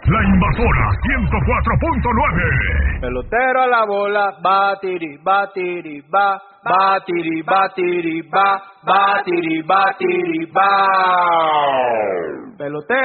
La Invasora 104.9. Pelotero a la bola, batiri, batiri, ba, batiri, batiri, ba, batiri, batiri, ba. Pelotero.